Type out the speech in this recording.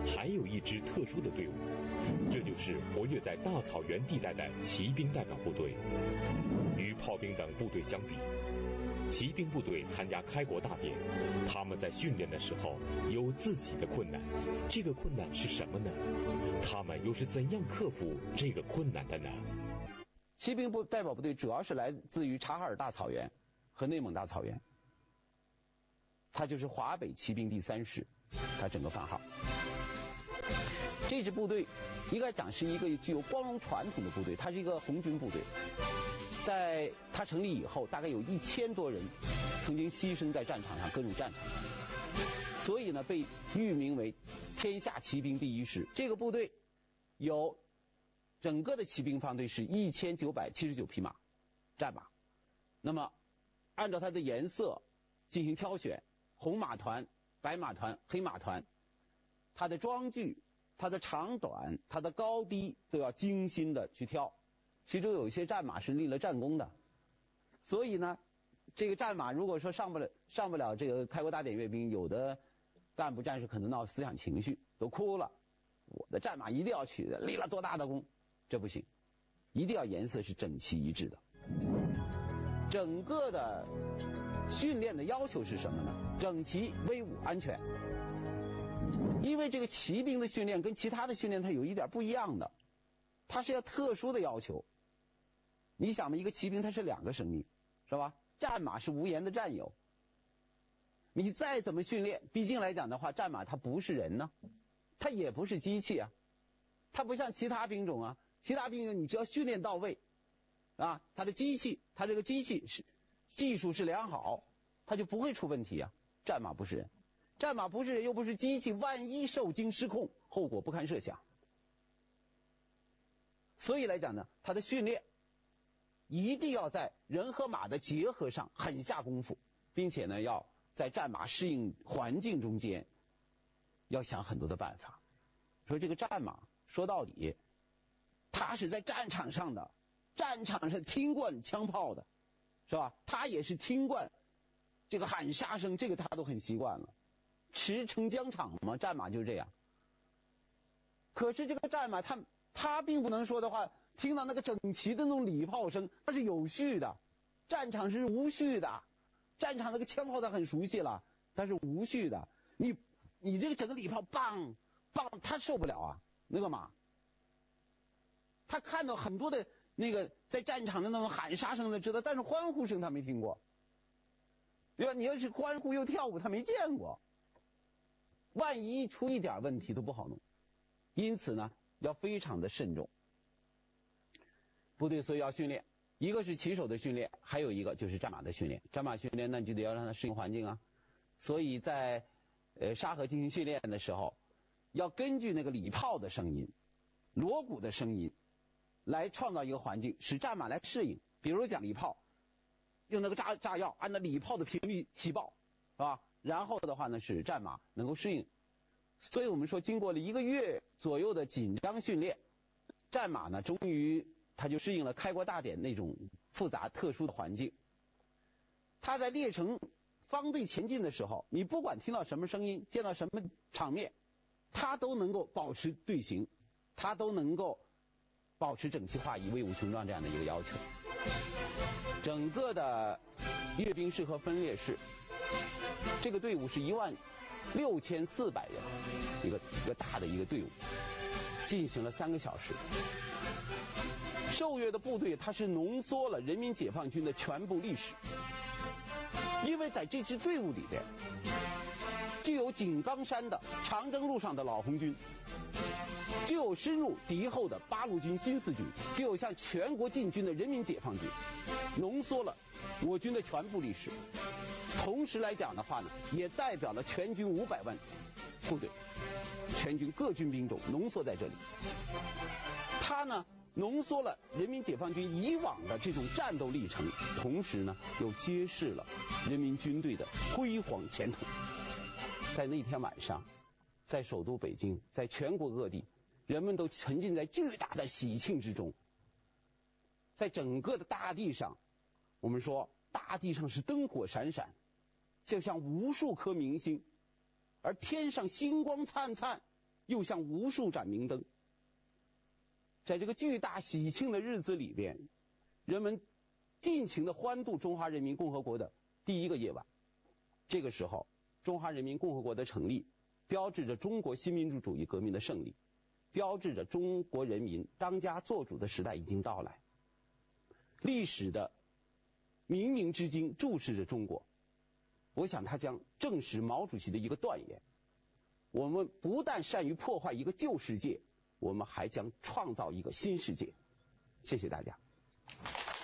还有一支特殊的队伍，这就是活跃在大草原地带的骑兵代表部队。与炮兵等部队相比，骑兵部队参加开国大典，他们在训练的时候有自己的困难，这个困难是什么呢？他们又是怎样克服这个困难的呢？ 骑兵代表部队主要是来自于察哈尔大草原和内蒙大草原，它就是华北骑兵第3师，它整个番号。这支部队应该讲是一个具有光荣传统的部队，它是一个红军部队。在它成立以后，大概有1000多人曾经牺牲在战场上，各种战场上，所以呢被誉名为天下骑兵第1师。这个部队有整个的骑兵方队是1979匹马，战马。那么按照它的颜色进行挑选，红马团、白马团、黑马团，它的装具、它的长短、它的高低都要精心的去挑。其中有一些战马是立了战功的，所以呢，这个战马如果说上不了这个开国大典阅兵，有的干部战士可能闹思想情绪，都哭了。我的战马一定要取的，立了多大的功，这不行，一定要颜色是整齐一致的。整个的训练的要求是什么呢？整齐、威武、安全。因为这个骑兵的训练跟其他的训练它有一点不一样的，它是要特殊的要求。你想嘛，一个骑兵他是2个生命，是吧？战马是无言的战友。你再怎么训练，毕竟来讲的话，战马它不是人呢，它也不是机器啊，它不像其他兵种啊，其他兵种你只要训练到位啊，它的机器，它这个机器是技术是良好，它就不会出问题啊。战马不是人，战马不是人又不是机器，万一受惊失控，后果不堪设想。所以来讲呢，它的训练一定要在人和马的结合上很下功夫，并且呢，要在战马适应环境中间要想很多的办法。说这个战马说到底，它是在战场上的，战场上听惯枪炮的，是吧？它也是听惯这个喊杀声，这个它都很习惯了。驰骋疆场嘛，战马就是这样。可是这个战马它并不能说的话，听到那个整齐的那种礼炮声，它是有序的。战场是无序的，战场那个枪炮它很熟悉了，它是无序的。你这个整个礼炮棒棒，它受不了啊。那个马，他看到很多的那个在战场的那种喊杀声的知道，但是欢呼声他没听过，对吧？你要是欢呼又跳舞，他没见过，万一出一点问题都不好弄。因此呢，要非常的慎重。部队所以要训练，一个是骑手的训练，还有一个就是战马的训练。战马训练那你就得要让它适应环境啊。所以在沙河进行训练的时候，要根据那个礼炮的声音、锣鼓的声音来创造一个环境，使战马来适应。比如讲礼炮，用那个炸药按照礼炮的频率起爆，是吧？然后的话呢，使战马能够适应。所以我们说，经过了1个月左右的紧张训练，战马呢，终于它就适应了开国大典那种复杂特殊的环境。它在列成方队前进的时候，你不管听到什么声音，见到什么场面，它都能够保持队形，它都能够保持整齐划一、威武雄壮这样的一个要求。整个的阅兵式和分列式，这个队伍是16400人，一个大的一个队伍，进行了3个小时。受阅的部队它是浓缩了人民解放军的全部历史，因为在这支队伍里边，就有井冈山的长征路上的老红军，就有深入敌后的八路军新四军，就有向全国进军的人民解放军，浓缩了我军的全部历史。同时来讲的话呢，也代表了全军500万部队，全军各军兵种浓缩在这里。它呢浓缩了人民解放军以往的这种战斗历程，同时呢又揭示了人民军队的辉煌前途。在那天晚上，在首都北京，在全国各地，人们都沉浸在巨大的喜庆之中。在整个的大地上，我们说大地上是灯火闪闪，就像无数颗明星，而天上星光灿灿， 又像无数盏明灯。在这个巨大喜庆的日子里边，人们尽情地欢度中华人民共和国的第一个夜晚。这个时候，中华人民共和国的成立，标志着中国新民主主义革命的胜利，标志着中国人民当家作主的时代已经到来。历史的冥冥之镜注视着中国，我想它将证实毛主席的一个断言：我们不但善于破坏一个旧世界，我们还将创造一个新世界。谢谢大家。